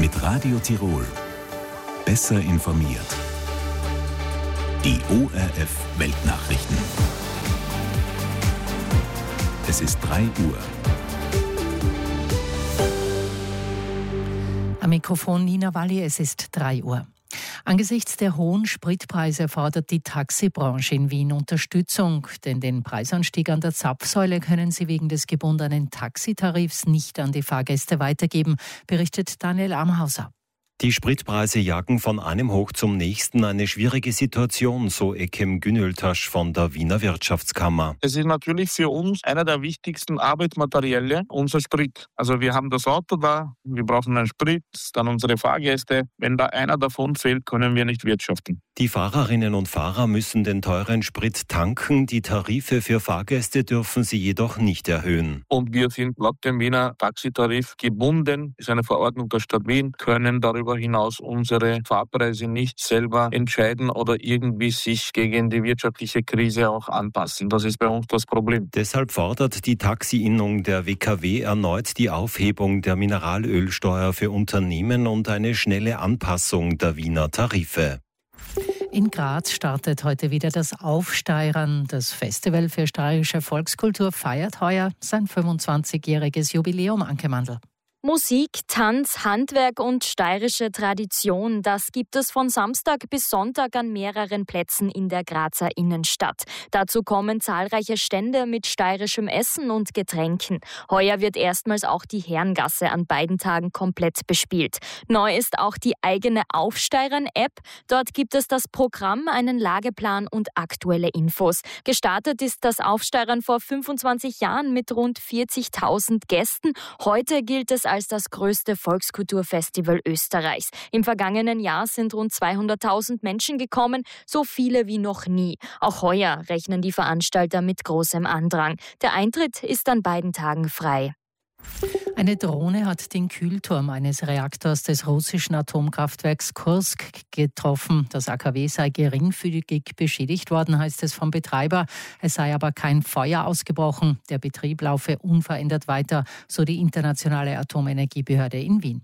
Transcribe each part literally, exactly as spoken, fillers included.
Mit Radio Tirol. Besser informiert. Die O R F Weltnachrichten. Es ist drei Uhr. Am Mikrofon Nina Walli, es ist drei Uhr. Angesichts der hohen Spritpreise fordert die Taxibranche in Wien Unterstützung, denn den Preisanstieg an der Zapfsäule können sie wegen des gebundenen Taxitarifs nicht an die Fahrgäste weitergeben, berichtet Daniel Amhauser. Die Spritpreise jagen von einem hoch zum nächsten, eine schwierige Situation, so Ekem Günöltasch von der Wiener Wirtschaftskammer. Es ist natürlich für uns einer der wichtigsten Arbeitsmaterialien, unser Sprit. Also wir haben das Auto da, wir brauchen einen Sprit, dann unsere Fahrgäste. Wenn da einer davon fehlt, können wir nicht wirtschaften. Die Fahrerinnen und Fahrer müssen den teuren Sprit tanken, die Tarife für Fahrgäste dürfen sie jedoch nicht erhöhen. Und wir sind laut dem Wiener Taxitarif gebunden, ist eine Verordnung der Stadt Wien, können darüber hinaus unsere Fahrpreise nicht selber entscheiden oder irgendwie sich gegen die wirtschaftliche Krise auch anpassen. Das ist bei uns das Problem. Deshalb fordert die Taxi-Innung der W K W erneut die Aufhebung der Mineralölsteuer für Unternehmen und eine schnelle Anpassung der Wiener Tarife. In Graz startet heute wieder das Aufsteirern. Das Festival für steirische Volkskultur feiert heuer sein fünfundzwanzigjähriges Jubiläum, Anke Mandl. Musik, Tanz, Handwerk und steirische Tradition, das gibt es von Samstag bis Sonntag an mehreren Plätzen in der Grazer Innenstadt. Dazu kommen zahlreiche Stände mit steirischem Essen und Getränken. Heuer wird erstmals auch die Herrengasse an beiden Tagen komplett bespielt. Neu ist auch die eigene Aufsteirern-App. Dort gibt es das Programm, einen Lageplan und aktuelle Infos. Gestartet ist das Aufsteirern vor fünfundzwanzig Jahren mit rund vierzigtausend Gästen. Heute gilt es als das größte Volkskulturfestival Österreichs. Im vergangenen Jahr sind rund zweihunderttausend Menschen gekommen, so viele wie noch nie. Auch heuer rechnen die Veranstalter mit großem Andrang. Der Eintritt ist an beiden Tagen frei. Eine Drohne hat den Kühlturm eines Reaktors des russischen Atomkraftwerks Kursk getroffen. Das A K W sei geringfügig beschädigt worden, heißt es vom Betreiber. Es sei aber kein Feuer ausgebrochen. Der Betrieb laufe unverändert weiter, so die Internationale Atomenergiebehörde in Wien.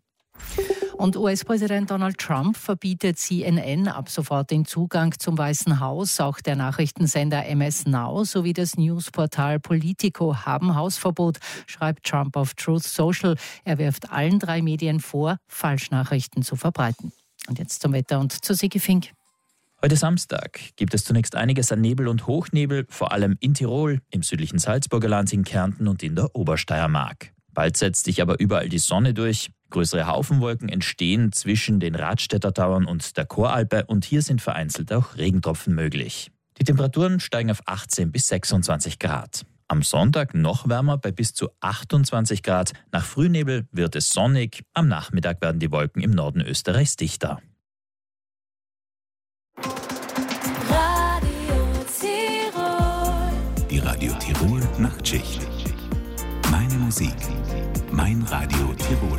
Und U S-Präsident Donald Trump verbietet C N N ab sofort den Zugang zum Weißen Haus. Auch der Nachrichtensender M S Now sowie das Newsportal Politico haben Hausverbot, schreibt Trump auf Truth Social. Er wirft allen drei Medien vor, Falschnachrichten zu verbreiten. Und jetzt zum Wetter und zu Sigi Fink. Heute Samstag gibt es zunächst einiges an Nebel und Hochnebel, vor allem in Tirol, im südlichen Salzburger Land, in Kärnten und in der Obersteiermark. Bald setzt sich aber überall die Sonne durch. Größere Haufenwolken entstehen zwischen den Radstädter Tauern und der Choralpe und hier sind vereinzelt auch Regentropfen möglich. Die Temperaturen steigen auf achtzehn bis sechsundzwanzig Grad. Am Sonntag noch wärmer bei bis zu achtundzwanzig Grad. Nach Frühnebel wird es sonnig. Am Nachmittag werden die Wolken im Norden Österreichs dichter. Radio Tirol. Die Radio Tirol Nachtschicht. Meine Musik. Mein Radio Tirol.